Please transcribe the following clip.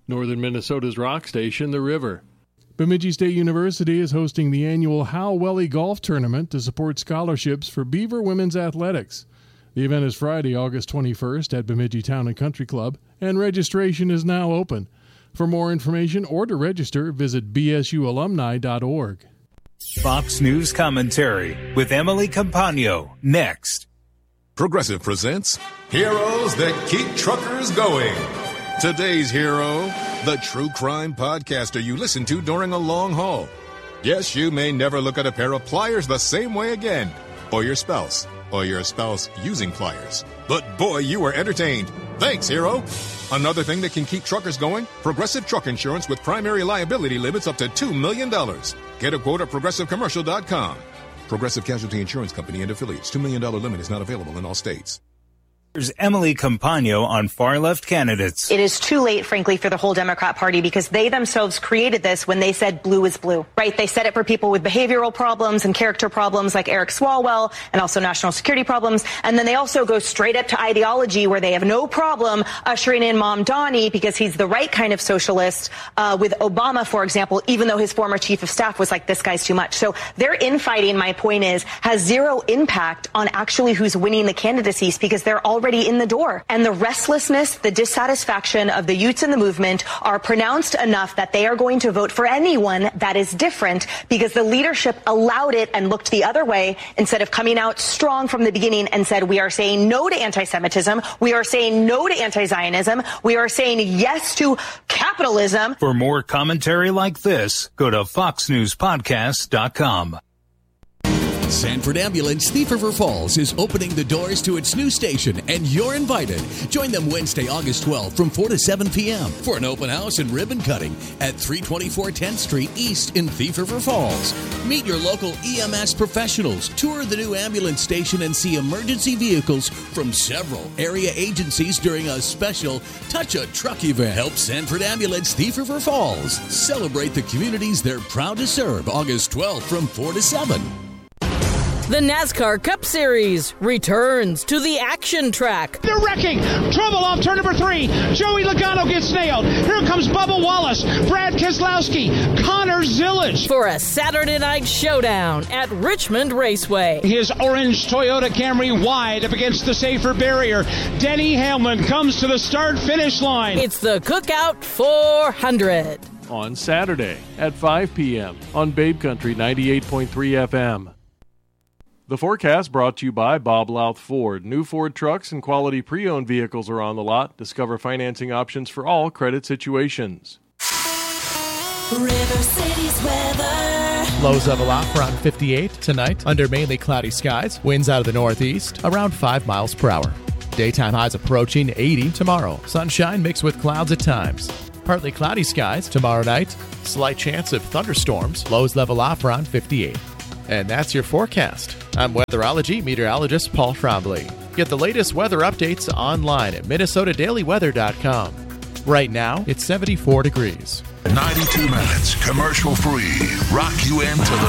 Northern Minnesota's rock station, The River. Bemidji State University is hosting the annual Hal Welly Golf Tournament to support scholarships for Beaver Women's Athletics. The event is Friday, August 21st at Bemidji Town and Country Club, and registration is now open. For more information or to register, visit bsualumni.org. Fox News Commentary with Emily Campagno, next. Progressive presents Heroes That Keep Truckers Going. Today's hero, the true crime podcaster you listen to during a long haul. Yes, you may never look at a pair of pliers the same way again, or your spouse using pliers. But boy, you were entertained. Thanks, hero. Another thing that can keep truckers going, Progressive Truck Insurance with primary liability limits up to $2 million. Get a quote at progressivecommercial.com. Progressive Casualty Insurance Company and affiliates. $2 million limit is not available in all states. Here's Emily Campagno on far-left candidates. It is too late, frankly, for the whole Democrat Party because they themselves created this when they said blue is blue, right? They said it for people with behavioral problems and character problems like Eric Swalwell and also national security problems. And then they also go straight up to ideology where they have no problem ushering in Mom Donnie because he's the right kind of socialist with Obama, for example, even though his former chief of staff was like, this guy's too much. So their infighting, my point is, has zero impact on actually who's winning the candidacies because they're already in the door. And the restlessness, the dissatisfaction of the youths in the movement are pronounced enough that they are going to vote for anyone that is different because the leadership allowed it and looked the other way instead of coming out strong from the beginning and said, we are saying no to anti-Semitism. We are saying no to anti-Zionism. We are saying yes to capitalism. For more commentary like this, go to foxnewspodcast.com. Sanford Ambulance Thief River Falls is opening the doors to its new station, and you're invited. Join them Wednesday, August 12th from 4 to 7 p.m. for an open house and ribbon cutting at 324 10th Street East in Thief River Falls. Meet your local EMS professionals, tour the new ambulance station, and see emergency vehicles from several area agencies during a special Touch a Truck event. Help Sanford Ambulance Thief River Falls celebrate the communities they're proud to serve August 12th from 4 to 7. The NASCAR Cup Series returns to the action track. They're wrecking. Trouble off turn number 3. Joey Logano gets nailed. Here comes Bubba Wallace, Brad Keselowski, Connor Zillage. For a Saturday night showdown at Richmond Raceway. His orange Toyota Camry wide up against the safer barrier. Denny Hamlin comes to the start-finish line. It's the Cookout 400. On Saturday at 5 p.m. on Babe Country 98.3 FM. The forecast brought to you by Bob Louth Ford. New Ford trucks and quality pre-owned vehicles are on the lot. Discover financing options for all credit situations. River City's weather. Lows level out around 58 tonight under mainly cloudy skies. Winds out of the northeast around 5 miles per hour. Daytime highs approaching 80 tomorrow. Sunshine mixed with clouds at times. Partly cloudy skies tomorrow night. Slight chance of thunderstorms. Lows level off around 58. And that's your forecast. I'm weatherology meteorologist Paul Trombley. Get the latest weather updates online at minnesotadailyweather.com. Right now, it's 74 degrees. 92 minutes, commercial free. Rock you into the